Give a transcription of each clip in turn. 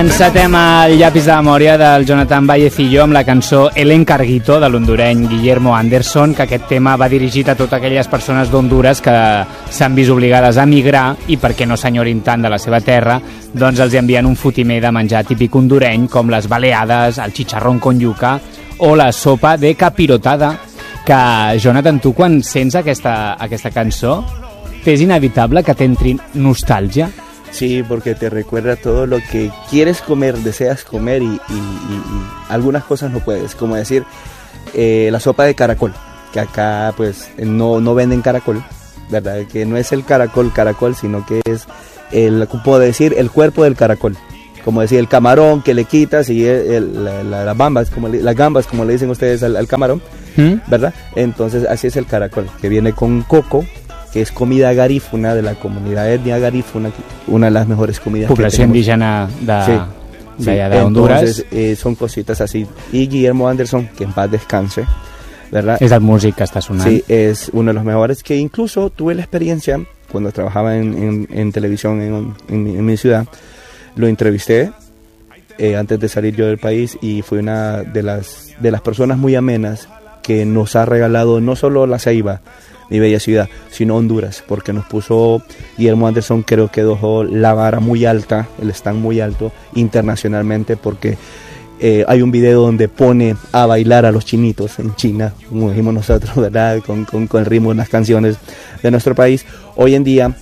Encetem el llapis de memòria del Jonathan Vallecillo amb la cançó El Encarguito de l'hondureny Guillermo Anderson, que aquest tema va dirigit a totes aquelles persones d'Hondures que s'han vist obligades a migrar i perquè no s'enyorin tant de la seva terra, doncs els envien un fotimer de menjar típic hondureny com les baleades, el chicharrón con yuca o la sopa de capirotada. Que, Jonathan, tu quan sents aquesta cançó t'és inevitable que t'entri nostàlgia? Sí, porque te recuerda todo lo que quieres comer, deseas comer y algunas cosas no puedes, como decir la sopa de caracol, que acá pues no venden caracol, ¿verdad? Que no es el caracol, sino que es como decir el cuerpo del caracol, como decir el camarón que le quitas y las gambas, como le dicen ustedes al camarón, ¿verdad? Entonces así es el caracol, que viene con coco, que es comida garífuna de la comunidad etnia garífuna, una de las mejores comidas població que tenemos. Indígena de Honduras. Entonces son cositas así. Y Guillermo Anderson, que en paz descanse, ¿verdad? Es el músic que está sonando. Sí, es uno de los mejores, que incluso tuve la experiencia cuando trabajaba en televisión en mi ciudad. Lo entrevisté antes de salir yo del país y fue una de las personas muy amenas que nos ha regalado no solo La Ceiba, mi bella ciudad, sino Honduras, porque nos puso Guillermo Anderson, creo que dejó la vara muy alta, el stand muy alto internacionalmente, porque hay un video donde pone a bailar a los chinitos en China, como dijimos nosotros, ¿verdad? Con el ritmo de las canciones de nuestro país. Hoy en día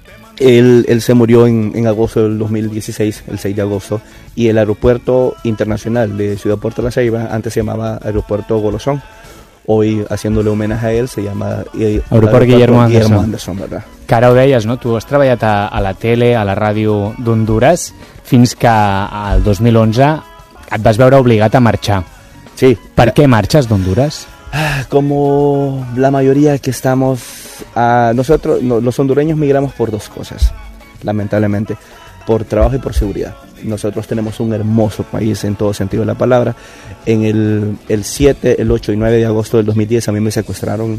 él se murió en agosto del 2016, el 6 de agosto, y el aeropuerto internacional de Ciudad Puerto La Ceiba, antes se llamaba Aeropuerto Golosón. Hoy, haciéndole homenaje a él, se llama Aeroport Guillermo Anderson, ¿verdad? Que ara ho deies, no? Tu has treballat a la tele, a la ràdio d'Hondures, fins que al 2011 et vas veure obligat a marxar. Sí. Per què marxes d'Hondures? Como la mayoría que estamos... nosotros, los hondureños, migramos por dos cosas, lamentablemente. Por trabajo y por seguridad. Nosotros tenemos un hermoso país en todo sentido de la palabra. En el 7, el 8 y 9 de agosto del 2010 a mí me secuestraron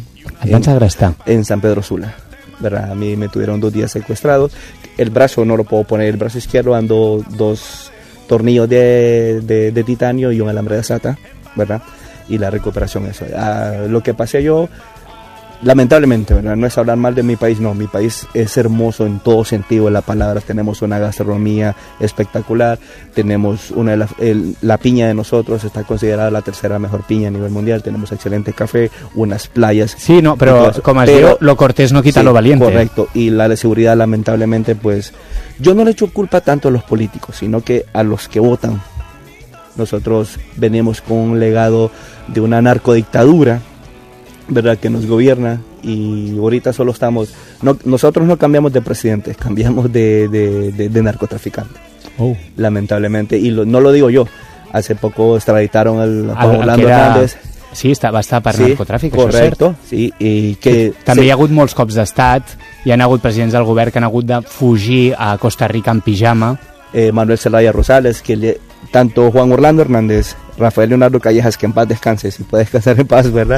en San Pedro Sula, ¿verdad? A mí me tuvieron 2 días secuestrados. El brazo no lo puedo poner, el brazo izquierdo ando 2 tornillos de titanio y un alambre de SATA, ¿verdad? Y la recuperación, eso. Lo que pasé yo... Lamentablemente, ¿verdad? No es hablar mal de mi país, no, mi país es hermoso en todo sentido de la palabra. Tenemos una gastronomía espectacular, tenemos la piña de nosotros está considerada la 3ª mejor piña a nivel mundial, tenemos excelente café, unas playas. Sí, no, pero como has dicho, lo cortés no quita lo valiente. Correcto, y la de seguridad, lamentablemente, pues yo no le echo culpa tanto a los políticos, sino que a los que votan. Nosotros venimos con un legado de una narcodictadura, ¿verdad?, que nos gobierna, y ahorita solo estamos... nosotros no cambiamos de presidente, cambiamos de narcotraficante, lamentablemente, y no lo digo yo. Hace poco extraditaron a Orlando Hernández. Sí, va estar per narcotràfic, correcto, això és cert. Sí, i que també hi ha hagut molts cops d'estat, hi han hagut presidents del govern que han hagut de fugir a Costa Rica en pijama. Manuel Zelaya Rosales, tanto Juan Orlando Hernández, Rafael Leonardo Callejas, que en paz descanse, si puede descansar en paz, ¿verdad?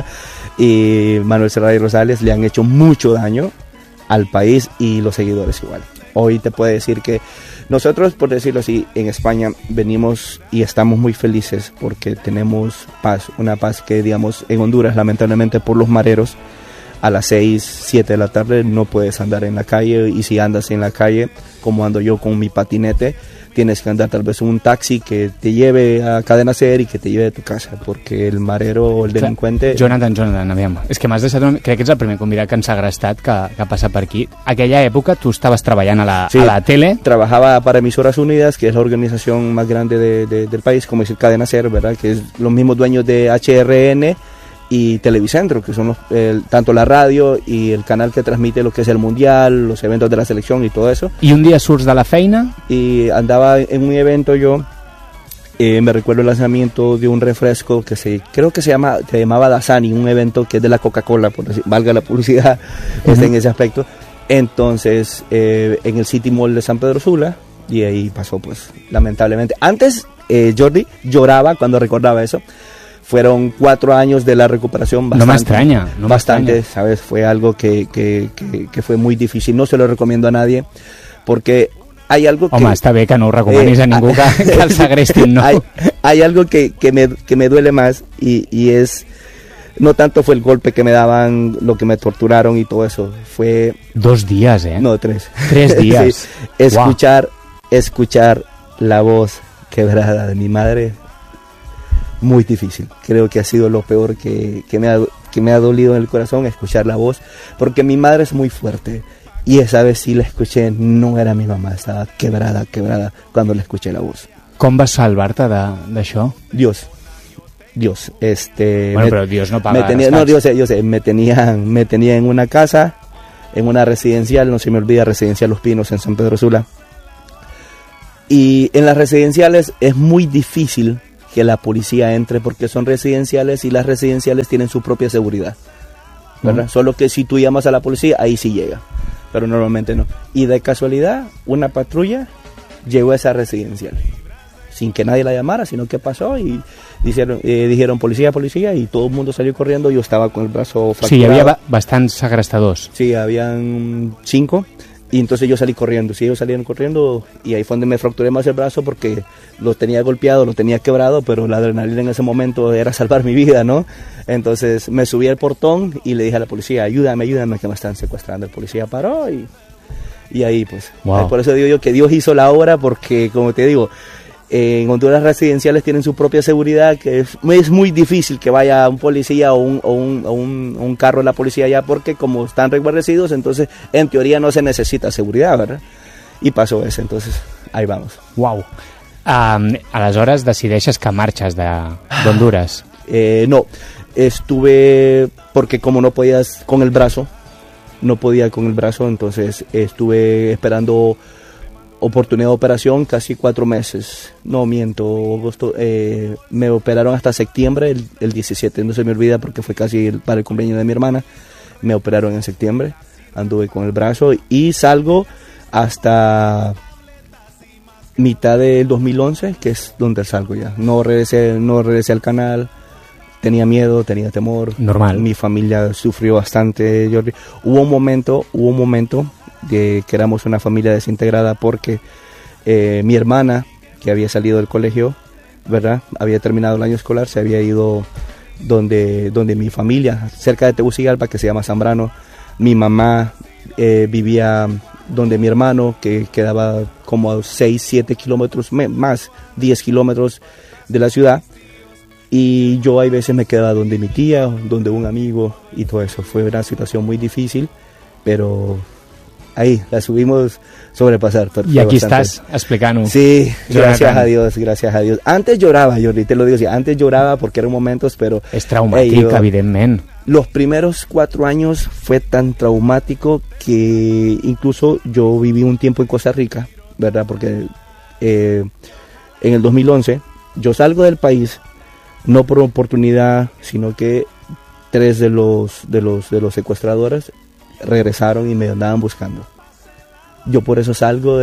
Y Manuel Zelaya Rosales le han hecho mucho daño al país y los seguidores igual. Hoy te puedo decir que nosotros, por decirlo así, en España venimos y estamos muy felices porque tenemos paz, una paz que, digamos, en Honduras, lamentablemente por los mareros, a las 6, 7 de la tarde no puedes andar en la calle, y si andas en la calle, como ando yo con mi patinete, tienes que andar tal vez en un taxi que te lleve a Cadena Ser y que te lleve a tu casa, porque el marero o el delincuente... Jonathan, aviam, és que m'has deixat crec que ets el primer convidat que ens ha agrestat que passa per aquí. Aquella època tu estaves treballant a la tele. Trabajaba para Emisoras Unidas, que es la organización más grande del país, como decir Cadena Ser, ¿verdad?, que es los mismos dueños de HRN y Televicentro, que son tanto la radio y el canal que transmite lo que es el mundial, los eventos de la selección y todo eso. ¿Y un día surts de la feina? Y andaba en un evento yo, me recuerdo el lanzamiento de un refresco que creo que se llamaba Dasani, un evento que es de la Coca-Cola, por decir, valga la publicidad, en ese aspecto. Entonces, en el City Mall de San Pedro Sula, y ahí pasó, pues, lamentablemente. Antes, Jordi lloraba cuando recordaba eso. Fueron 4 años de la recuperación bastante. No me extraña. Bastante, ¿sabes? Fue algo que fue muy difícil. No se lo recomiendo a nadie, porque hay algo que... Home, està bé que no ho recomanis a ningú que el segrestin, no? Hay algo que me duele más y es... No tanto fue el golpe que me daban, lo que me torturaron y todo eso. Fue... 2 días, ¿eh? No, 3. 3 días. Sí. Escuchar la voz quebrada de mi madre, muy difícil. Creo que ha sido lo peor que me ha dolido en el corazón, escuchar la voz. Porque mi madre es muy fuerte. Y esa vez sí la escuché, no era mi mamá, estaba quebrada cuando le escuché la voz. Com vas salvar-te d'això? Dios. Bueno, pero Dios no paga. Yo sé, me tenía en una casa, en una residencial, no se me olvida, Residencial Los Pinos en San Pedro Sula. Y en las residenciales es muy difícil que la policía entre porque son residenciales y las residenciales tienen su propia seguridad, ¿verdad? Solo que si tú llamas a la policía, ahí sí llega, pero normalmente no. Y de casualidad, una patrulla llegó a esa residencial, sin que nadie la llamara, sino que pasó y dijeron policía, y todo el mundo salió corriendo. Yo estaba con el brazo fracturado. Sí, hi havia bastants segrestadors. Sí, habían 5 y entonces yo salí corriendo. Sí, ellos salieron corriendo y ahí fue donde me fracturé más el brazo porque lo tenía golpeado, lo tenía quebrado, pero la adrenalina en ese momento era salvar mi vida, ¿no? Entonces me subí al portón y le dije a la policía, ayúdame que me están secuestrando. El policía paró y ahí pues. Wow. Por eso digo yo que Dios hizo la obra porque, como te digo, en Honduras residenciales tienen su propia seguridad, que es muy difícil que vaya un policía o un carro de la policía allá porque como están resguardecidos, entonces en teoría no se necesita seguridad, ¿verdad? Y pasó eso, entonces ahí vamos. Uau. Aleshores decideixes que marxes d'Honduras. No, estuve porque como no podía con el brazo, entonces estuve esperando oportunidad de operación casi 4 meses, no miento, agosto, me operaron hasta septiembre, el 17, no se me olvida porque fue casi para el cumpleaños de mi hermana, me operaron en septiembre, anduve con el brazo y salgo hasta mitad del 2011, que es donde salgo ya, no regresé al canal, tenía miedo, tenía temor, normal, mi familia sufrió bastante, Jordi. Hubo un momento de que éramos una familia desintegrada porque mi hermana, que había salido del colegio, ¿verdad? Había terminado el año escolar, se había ido donde mi familia, cerca de Tegucigalpa, que se llama Zambrano. Mi mamá vivía donde mi hermano, que quedaba como a 6, 7 kilómetros, más 10 kilómetros de la ciudad. Y yo a veces me quedaba donde mi tía, donde un amigo y todo eso. Fue una situación muy difícil, pero ahí la subimos sobrepasar. Y aquí estás explicant-ho. Sí, gracias a Dios. Antes lloraba, yo te lo digo así, antes lloraba porque eran momentos, pero... És traumàtic, evidentment. Los primeros 4 años fue tan traumático que incluso yo viví un tiempo en Costa Rica, ¿verdad? Porque en el 2011 yo salgo del país, no por oportunidad, sino que 3 de los secuestradores regresaron y me andaban buscando. Yo por eso salgo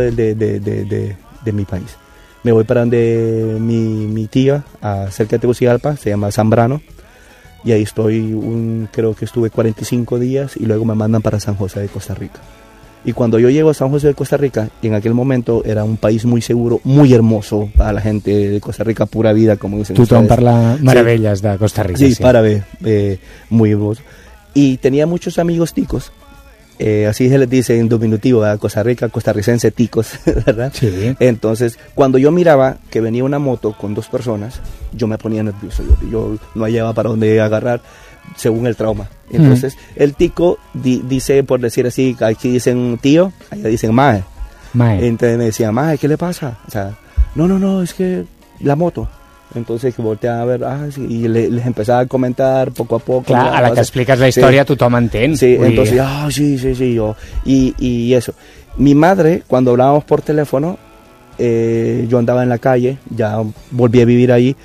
de mi país. Me voy para donde mi tía, cerca de Tegucigalpa, se llama Zambrano, y ahí estoy, creo que estuve 45 días y luego me mandan para San José de Costa Rica. Y cuando yo llego a San José de Costa Rica, en aquel momento era un país muy seguro, muy hermoso para la gente de Costa Rica, pura vida, como dicen ustedes. Tothom parla meravelles de Costa Rica. Sí, para ver, muy hermoso. Y tenía muchos amigos ticos, así se les dice en diminutivo, a Costa Rica, costarricense, ticos, ¿verdad? Sí. Entonces, cuando yo miraba que venía una moto con 2 personas, yo me ponía nervioso, yo no hallaba para dónde agarrar, según el trauma. Entonces, el tico dice, por decir así, aquí dicen tío, allá dicen mae. Entonces me decía, mae, ¿qué le pasa? O sea, no, es que la moto. Entonces que volteaba a ver, sí, y les empezaba a comentar poco a poco. Clar, a la que expliques la història, sí, tothom entén. Sí, entonces, sí, yo. Y eso. Mi madre, cuando hablábamos por teléfono, yo andaba en la calle, ya volví a vivir ahí,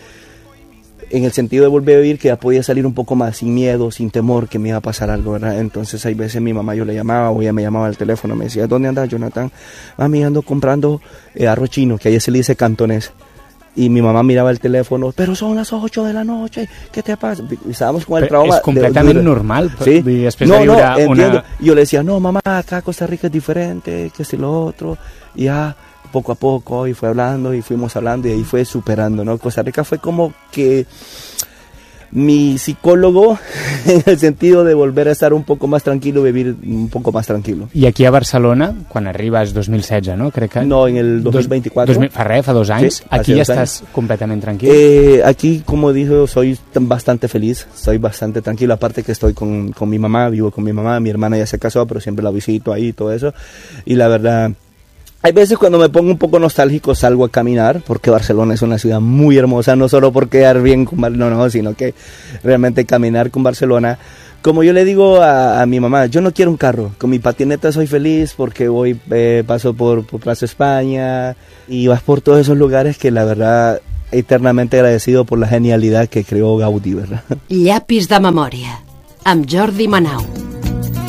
en el sentido de volver a vivir que ya podía salir un poco más sin miedo, sin temor que me iba a pasar algo, ¿verdad? Entonces hay veces mi mamá yo le llamaba o ella me llamaba al teléfono, me decía, ¿dónde andas, Jonathan? Mami, ando comprando arroz chino, que allá se le dice cantonés. Y mi mamá miraba el teléfono, pero son las 8 de la noche, ¿qué te pasa? Y estábamos con el trauma. És completament normal. ¿Sí? No, entiendo. Yo le decía, no, mamá, acá Costa Rica es diferente, que si lo otro. Y poco a poco, y fue hablando, y fuimos hablando, y ahí fue superando, ¿no? Costa Rica fue como que mi psicólogo en el sentido de volver a estar un poco más tranquilo, vivir un poco más tranquilo. I aquí a Barcelona, quan arribes 2016, no? Crec que... No, en el 2024. Fa 2 anys. Sí, aquí ja estàs completament tranquil. Aquí, como dijo, soy bastante feliz, soy bastante tranquilo, aparte que estoy con mi mamá, vivo con mi mamá, mi hermana ya se casó, pero siempre la visito ahí y todo eso, y la verdad... Hay veces cuando me pongo un poco nostálgico salgo a caminar, porque Barcelona es una ciudad muy hermosa, no solo por quedar bien con Barcelona, no, sino que realmente caminar con Barcelona. Como yo le digo a mi mamá, yo no quiero un carro, con mi patineta soy feliz porque voy, paso por Plaza España y vas por todos esos lugares que la verdad eternamente agradecido por la genialidad que creó Gaudí, ¿verdad? Llapis de memòria, amb Jordi Manau.